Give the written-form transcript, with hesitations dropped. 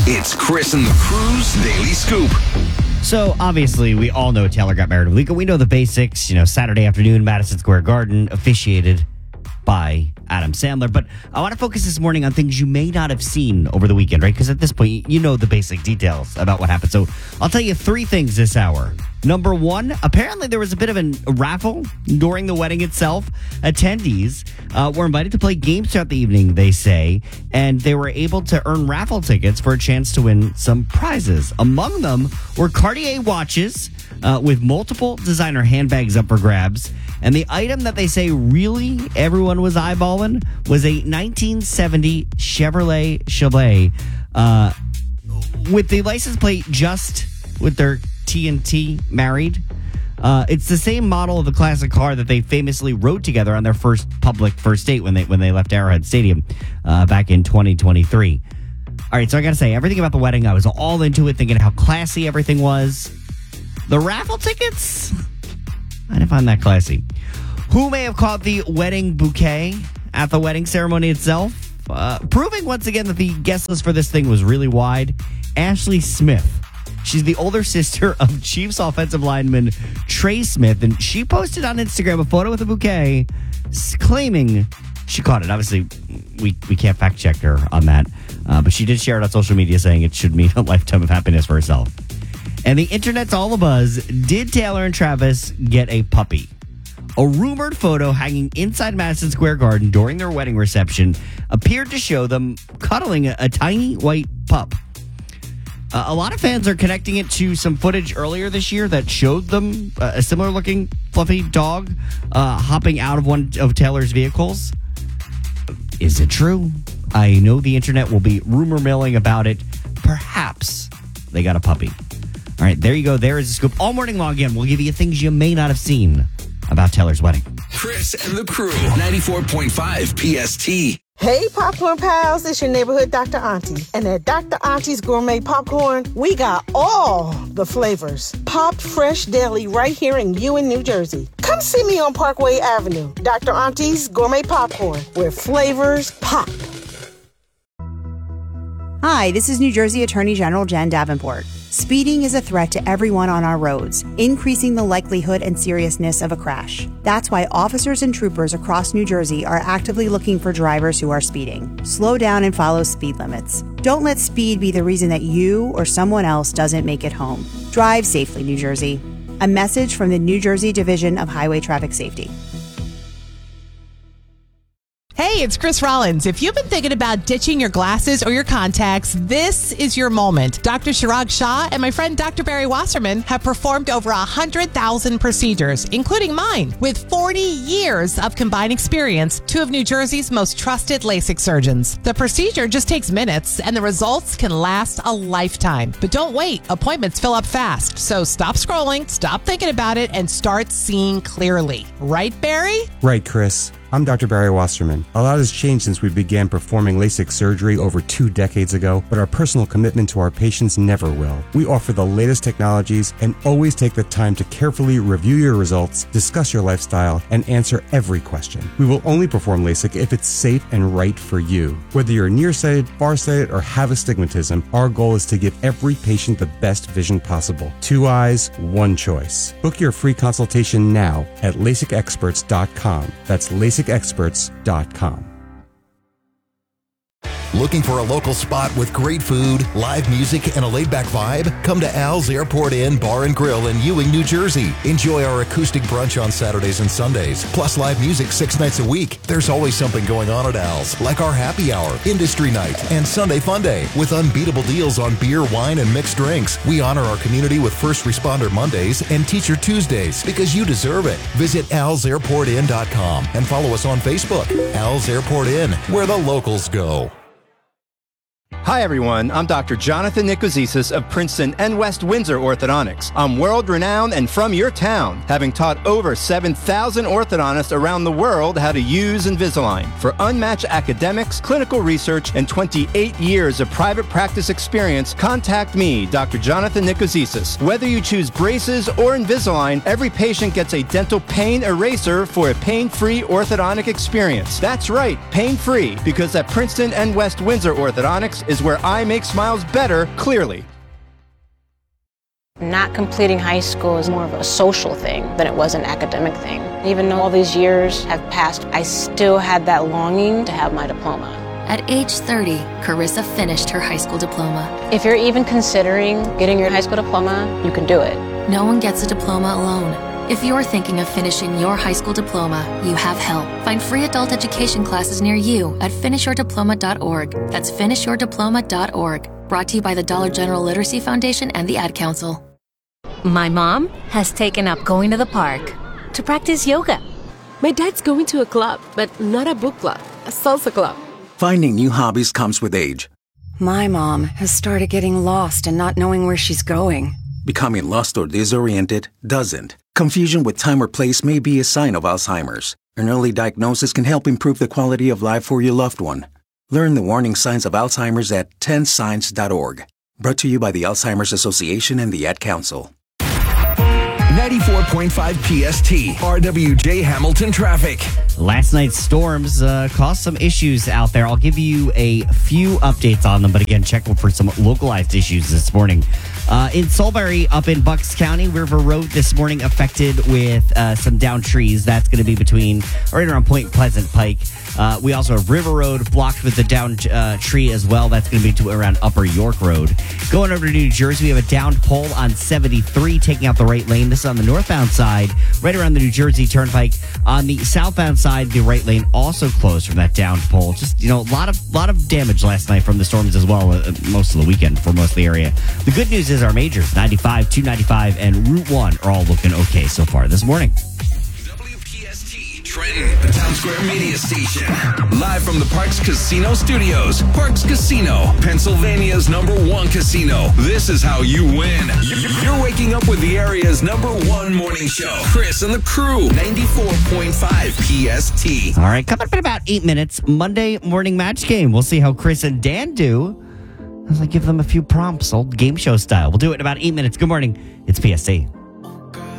It's Chris and the Crew's Daily Scoop. So, obviously, we all know Taylor got married a week ago. We know the basics. Saturday afternoon, Madison Square Garden, officiated by Adam Sandler. But I want to focus this morning on things you may not have seen over the weekend, right? Because at this point, you know the basic details about what happened. So I'll tell you 3 things this hour. Number 1, apparently there was a bit of a raffle during the wedding itself. Attendees were invited to play games throughout the evening, they say, and they were able to earn raffle tickets for a chance to win some prizes. Among them were Cartier watches with multiple designer handbags up for grabs. And the item that they say really everyone was eyeballing was a 1970 Chevrolet Chalet with the license plate just with their TNT married. It's the same model of the classic car that they famously rode together on their first date when they left Arrowhead Stadium back in 2023. All right, so I got to say, everything about the wedding, I was all into it, thinking how classy everything was. The raffle tickets, I didn't find that classy. Who may have caught the wedding bouquet at the wedding ceremony itself? Proving once again that the guest list for this thing was really wide. Ashley Smith. She's the older sister of Chiefs offensive lineman Trey Smith, and she posted on Instagram a photo with a bouquet claiming she caught it. Obviously, we can't fact check her on that, but she did share it on social media saying it should mean a lifetime of happiness for herself. And the internet's all abuzz. Did Taylor and Travis get a puppy? A rumored photo hanging inside Madison Square Garden during their wedding reception appeared to show them cuddling a tiny white pup. A lot of fans are connecting it to some footage earlier this year that showed them a similar-looking fluffy dog hopping out of one of Taylor's vehicles. Is it true? I know the internet will be rumor milling about it. Perhaps they got a puppy. All right, there you go. There is a scoop. All morning long, again, we'll give you things you may not have seen about Taylor's wedding. Chris and the Crew, 94.5 PST. Hey, popcorn pals, it's your neighborhood Dr. Auntie. And at Dr. Auntie's Gourmet Popcorn, we got all the flavors. Popped fresh daily right here in Ewing, New Jersey. Come see me on Parkway Avenue. Dr. Auntie's Gourmet Popcorn, where flavors pop. Hi, this is New Jersey Attorney General Jen Davenport. Speeding is a threat to everyone on our roads, increasing the likelihood and seriousness of a crash. That's why officers and troopers across New Jersey are actively looking for drivers who are speeding. Slow down and follow speed limits. Don't let speed be the reason that you or someone else doesn't make it home. Drive safely, New Jersey. A message from the New Jersey Division of Highway Traffic Safety. Hey, it's Chris Rollins. If you've been thinking about ditching your glasses or your contacts, this is your moment. Dr. Chirag Shah and my friend Dr. Barry Wasserman have performed over 100,000 procedures, including mine. With 40 years of combined experience, 2 of New Jersey's most trusted LASIK surgeons. The procedure just takes minutes, and the results can last a lifetime. But don't wait. Appointments fill up fast. So stop scrolling, stop thinking about it, and start seeing clearly. Right, Barry? Right, Chris. I'm Dr. Barry Wasserman. A lot has changed since we began performing LASIK surgery over 2 decades ago, but our personal commitment to our patients never will. We offer the latest technologies and always take the time to carefully review your results, discuss your lifestyle, and answer every question. We will only perform LASIK if it's safe and right for you. Whether you're nearsighted, farsighted, or have astigmatism, our goal is to give every patient the best vision possible. 2 eyes, 1 choice. Book your free consultation now at LASIKexperts.com. That's LASIKexperts.com. Looking for a local spot with great food, live music, and a laid-back vibe? Come to Al's Airport Inn Bar and Grill in Ewing, New Jersey. Enjoy our acoustic brunch on Saturdays and Sundays, plus live music 6 nights a week. There's always something going on at Al's, like our happy hour, industry night, and Sunday fun day, with unbeatable deals on beer, wine, and mixed drinks. We honor our community with First Responder Mondays and Teacher Tuesdays, because you deserve it. Visit alsairportinn.com and follow us on Facebook. Al's Airport Inn, where the locals go. Hi everyone, I'm Dr. Jonathan Nicozisis of Princeton and West Windsor Orthodontics. I'm world-renowned and from your town, having taught over 7,000 orthodontists around the world how to use Invisalign. For unmatched academics, clinical research, and 28 years of private practice experience, contact me, Dr. Jonathan Nicozisis. Whether you choose braces or Invisalign, every patient gets a dental pain eraser for a pain-free orthodontic experience. That's right, pain-free, because at Princeton and West Windsor Orthodontics is is where I make smiles better, clearly. Not completing high school is more of a social thing than it was an academic thing. Even though all these years have passed, I still had that longing to have my diploma. At age 30, Carissa finished her high school diploma. If you're even considering getting your high school diploma, you can do it. No one gets a diploma alone. If you're thinking of finishing your high school diploma, you have help. Find free adult education classes near you at finishyourdiploma.org. That's finishyourdiploma.org. Brought to you by the Dollar General Literacy Foundation and the Ad Council. My mom has taken up going to the park to practice yoga. My dad's going to a club, but not a book club, a salsa club. Finding new hobbies comes with age. My mom has started getting lost and not knowing where she's going. Becoming lost or disoriented doesn't. Confusion with time or place may be a sign of Alzheimer's. An early diagnosis can help improve the quality of life for your loved one. Learn the warning signs of Alzheimer's at 10signs.org. Brought to you by the Alzheimer's Association and the Ad Council. 94.5 PST, RWJ Hamilton traffic. Last night's storms caused some issues out there. I'll give you a few updates on them, but again, check for some localized issues this morning. In Solberry, up in Bucks County, River Road this morning affected with some downed trees. That's going to be between right around Point Pleasant Pike. We also have River Road blocked with a downed tree as well. That's going to be to around Upper York Road. Going over to New Jersey, we have a downed pole on 73 taking out the right lane. This is on the northbound side, right around the New Jersey Turnpike. On the southbound side, the right lane also closed from that downed pole. Just, a lot of damage last night from the storms as well, most of the weekend for most of the area. The good news is our majors, 95, 295, and Route 1 are all looking okay so far this morning. WPST Trenton, the Town Square Media Station. Live from the Parks Casino Studios. Parks Casino, Pennsylvania's #1 casino. This is how you win. You're waking up with the area's #1 morning show. Chris and the crew, 94.5 PST. All right, coming up in about 8 minutes, Monday morning match game. We'll see how Chris and Dan do as I give them a few prompts, old game show style. We'll do it in about 8 minutes. Good morning. It's PST.